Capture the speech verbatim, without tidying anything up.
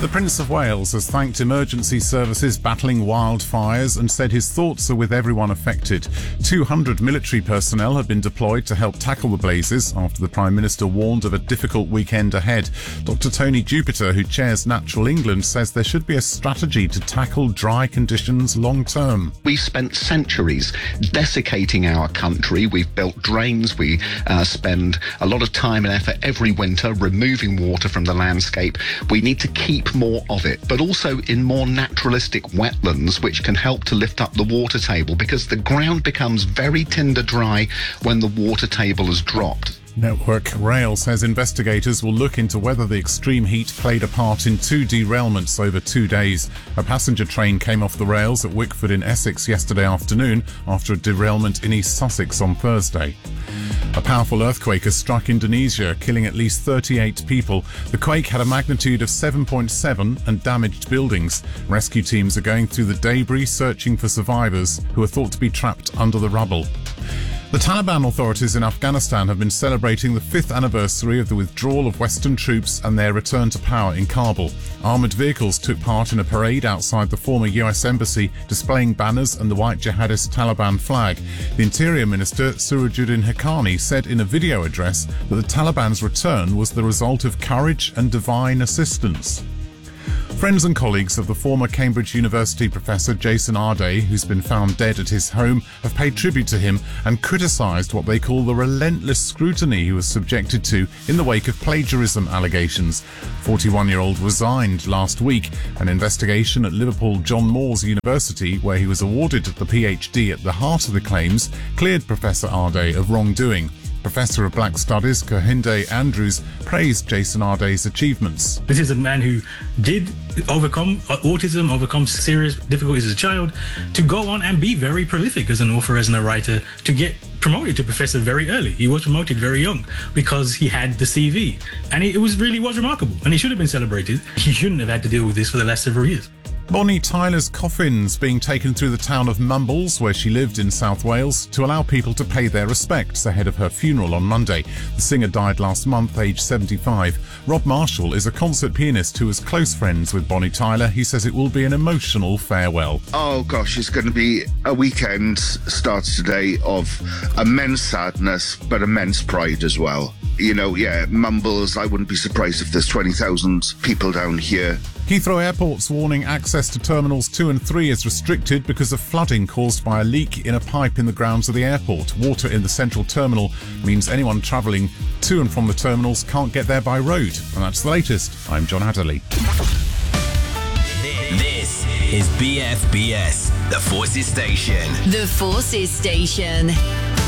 The Prince of Wales has thanked emergency services battling wildfires and said his thoughts are with everyone affected. two hundred military personnel have been deployed to help tackle the blazes after the Prime Minister warned of a difficult weekend ahead. Doctor Tony Jupiter, who chairs Natural England, says there should be a strategy to tackle dry conditions long term. We've spent centuries desiccating our country. We've built drains. We uh, spend a lot of time and effort every winter removing water from the landscape. We need to keep more of it, but also in more naturalistic wetlands, which can help to lift up the water table, because the ground becomes very tinder dry when the water table has dropped. Network Rail says investigators will look into whether the extreme heat played a part in two derailments over two days. A passenger train came off the rails at Wickford in Essex yesterday afternoon after a derailment in East Sussex on Thursday. A powerful earthquake has struck Indonesia, killing at least thirty-eight people. The quake had a magnitude of seven point seven and damaged buildings. Rescue teams are going through the debris searching for survivors who are thought to be trapped under the rubble. The Taliban authorities in Afghanistan have been celebrating the fifth anniversary of the withdrawal of Western troops and their return to power in Kabul. Armoured vehicles took part in a parade outside the former U S embassy, displaying banners and the white jihadist Taliban flag. The Interior Minister, Sirajuddin Haqqani, said in a video address that the Taliban's return was the result of courage and divine assistance. Friends and colleagues of the former Cambridge University professor Jason Arday, who's been found dead at his home, have paid tribute to him and criticised what they call the relentless scrutiny he was subjected to in the wake of plagiarism allegations. forty-one-year-old resigned last week. An investigation at Liverpool John Moores University, where he was awarded the PhD at the heart of the claims, cleared Professor Arday of wrongdoing. Professor of Black Studies Kohinde Andrews praised Jason Arday's achievements. This is a man who did overcome autism, overcome serious difficulties as a child, to go on and be very prolific as an author, as a writer, to get promoted to professor very early. He was promoted very young because he had the C V. And it was really was remarkable, and he should have been celebrated. He shouldn't have had to deal with this for the last several years. Bonnie Tyler's coffin's being taken through the town of Mumbles, where she lived in South Wales, to allow people to pay their respects ahead of her funeral on Monday. The singer died last month, aged seventy-five. Rob Marshall is a concert pianist who is close friends with Bonnie Tyler. He says it will be an emotional farewell. Oh gosh, it's going to be a weekend, starts today, of immense sadness, but immense pride as well. You know, yeah, Mumbles, I wouldn't be surprised if there's twenty thousand people down here. Heathrow Airport's warning access to Terminals two and three is restricted because of flooding caused by a leak in a pipe in the grounds of the airport. Water in the central terminal means anyone travelling to and from the terminals can't get there by road. And that's the latest. I'm John Adderley. This is B F B S, the Forces Station. The Forces Station.